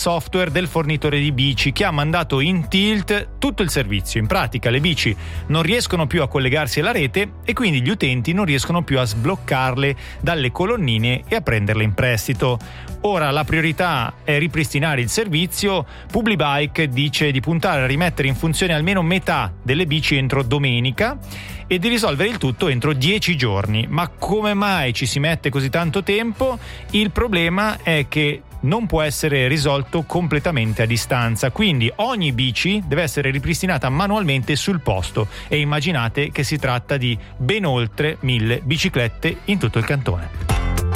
software del fornitore di bici che ha mandato in tilt tutto il servizio. In pratica le bici non riescono più a collegarsi alla rete e quindi gli utenti non riescono più a sbloccarle dalle colonnine e a prenderle in prestito. Ora la priorità è ripristinare il servizio. Publibike dice di puntare a rimettere in funzione almeno metà delle bici entro domenica e di risolvere il tutto entro 10 giorni. Ma come mai ci si mette così tanto tempo? Il problema è che non può essere risolto completamente a distanza, quindi ogni bici deve essere ripristinata manualmente sul posto e immaginate che si tratta di ben oltre 1000 biciclette in tutto il cantone.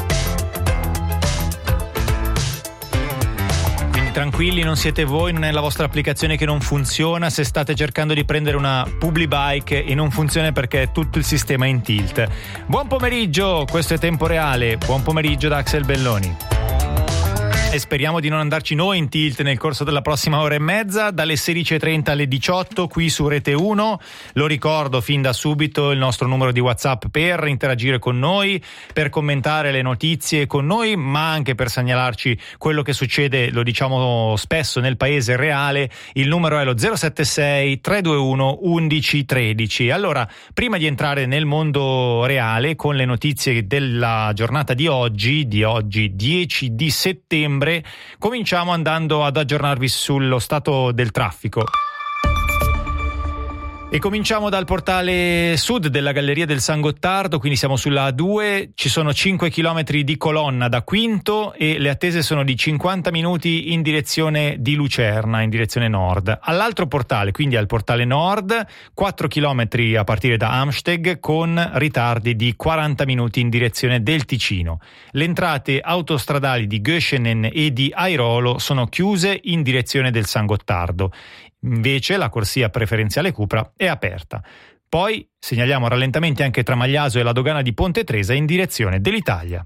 Tranquilli, non siete voi, non è la vostra applicazione che non funziona. Se state cercando di prendere una Publibike e non funziona perché tutto il sistema è in tilt. Buon pomeriggio, questo è Tempo Reale. Buon pomeriggio da Axel Belloni. E speriamo di non andarci noi in tilt nel corso della prossima ora e mezza, dalle 16.30 alle 18 qui su Rete 1. Lo ricordo fin da subito il nostro numero di WhatsApp per interagire con noi, per commentare le notizie con noi, ma anche per segnalarci quello che succede, lo diciamo spesso, nel paese reale. Il numero è lo 076 321 1113. Allora, prima di entrare nel mondo reale con le notizie della giornata di oggi 10 di settembre, cominciamo andando ad aggiornarvi sullo stato del traffico. E cominciamo dal portale sud della Galleria del San Gottardo, quindi siamo sulla A2, ci sono 5 chilometri di colonna da Quinto e le attese sono di 50 minuti in direzione di Lucerna, in direzione nord. All'altro portale, quindi al portale nord, 4 chilometri a partire da Amsteg con ritardi di 40 minuti in direzione del Ticino. Le entrate autostradali di Göschenen e di Airolo sono chiuse in direzione del San Gottardo. Invece la corsia preferenziale Cupra è aperta. Poi segnaliamo rallentamenti anche tra Magliaso e la dogana di Ponte Tresa in direzione dell'Italia.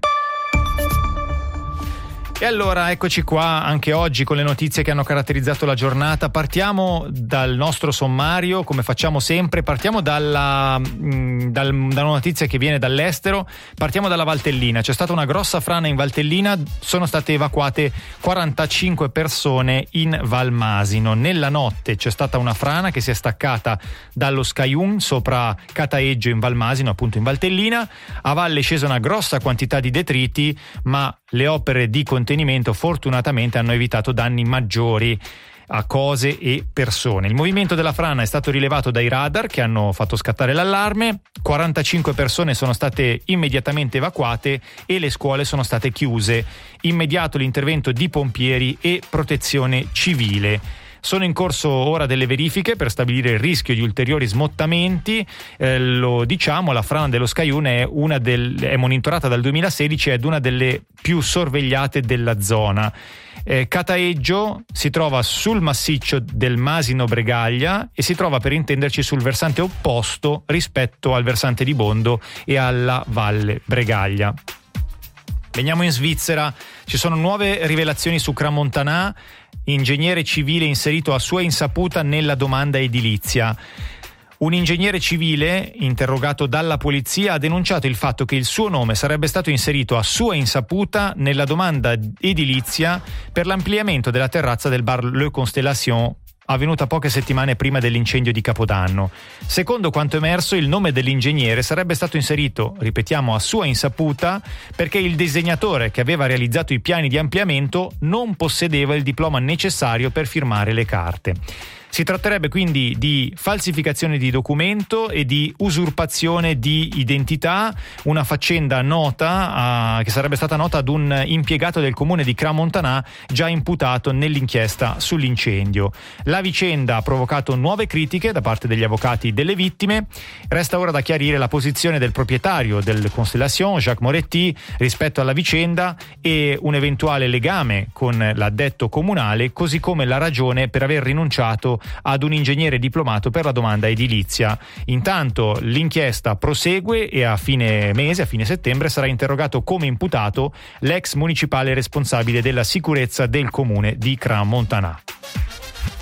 E allora eccoci qua anche oggi con le notizie che hanno caratterizzato la giornata. Partiamo dal nostro sommario, come facciamo sempre. Partiamo da una notizia che viene dall'estero. Partiamo dalla Valtellina. C'è stata una grossa frana in Valtellina, sono state evacuate 45 persone in Valmasino. Nella notte c'è stata una frana che si è staccata dallo Scaiun sopra Cataeggio in Valmasino, appunto in Valtellina. A valle è scesa una grossa quantità di detriti, ma le opere di contenimento fortunatamente hanno evitato danni maggiori a cose e persone. Il movimento della frana è stato rilevato dai radar che hanno fatto scattare l'allarme. 45 persone sono state immediatamente evacuate e le scuole sono state chiuse. Immediato l'intervento di pompieri e protezione civile. Sono in corso ora delle verifiche per stabilire il rischio di ulteriori smottamenti. Lo diciamo, la frana dello Scaiun è monitorata dal 2016 ed è una delle più sorvegliate della zona. Cataeggio si trova sul massiccio del Masino Bregaglia e si trova, per intenderci, sul versante opposto rispetto al versante di Bondo e alla Valle Bregaglia. Veniamo in Svizzera, ci sono nuove rivelazioni su Crans-Montana, ingegnere civile inserito a sua insaputa nella domanda edilizia. Un ingegnere civile, interrogato dalla polizia, ha denunciato il fatto che il suo nome sarebbe stato inserito a sua insaputa nella domanda edilizia per l'ampliamento della terrazza del bar Le Constellation, avvenuta poche settimane prima dell'incendio di Capodanno. Secondo quanto emerso, il nome dell'ingegnere sarebbe stato inserito, ripetiamo, a sua insaputa, perché il disegnatore che aveva realizzato i piani di ampliamento non possedeva il diploma necessario per firmare le carte. Si tratterebbe quindi di falsificazione di documento e di usurpazione di identità, una faccenda nota, che sarebbe stata nota ad un impiegato del comune di Crans-Montana già imputato nell'inchiesta sull'incendio. La vicenda ha provocato nuove critiche da parte degli avvocati delle vittime. Resta ora da chiarire la posizione del proprietario del Constellation, Jacques Moretti, rispetto alla vicenda e un eventuale legame con l'addetto comunale, così come la ragione per aver rinunciato ad un ingegnere diplomato per la domanda edilizia. Intanto l'inchiesta prosegue e a fine settembre, sarà interrogato come imputato l'ex municipale responsabile della sicurezza del comune di Crans-Montana.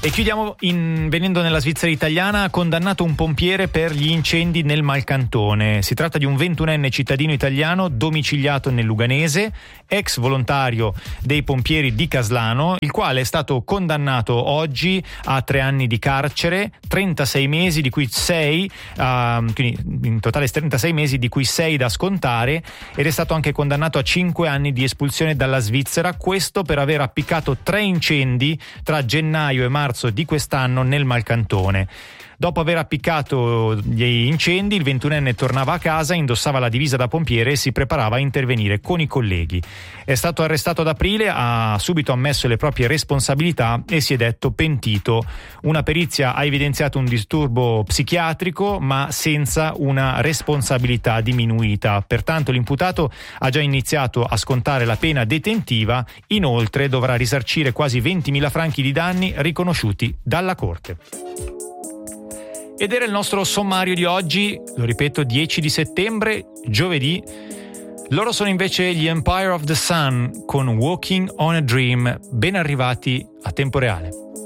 E chiudiamo venendo nella Svizzera italiana. Ha condannato un pompiere per gli incendi nel Malcantone. Si tratta di un 21enne cittadino italiano domiciliato nel Luganese, ex volontario dei pompieri di Caslano, il quale è stato condannato oggi a 3 anni di carcere, 36 mesi di cui 6, quindi in totale 36 mesi di cui 6 da scontare, ed è stato anche condannato a 5 anni di espulsione dalla Svizzera, questo per aver appiccato 3 incendi tra gennaio e marzo di quest'anno nel Malcantone. Dopo aver appiccato gli incendi, il 21enne tornava a casa, indossava la divisa da pompiere e si preparava a intervenire con i colleghi. È stato arrestato ad aprile, ha subito ammesso le proprie responsabilità e si è detto pentito. Una perizia ha evidenziato un disturbo psichiatrico, ma senza una responsabilità diminuita. Pertanto l'imputato ha già iniziato a scontare la pena detentiva, inoltre dovrà risarcire quasi 20.000 franchi di danni riconosciuti dalla Corte. Ed era il nostro sommario di oggi, lo ripeto, 10 di settembre, giovedì. Loro sono invece gli Empire of the Sun con Walking on a Dream, ben arrivati a tempo reale.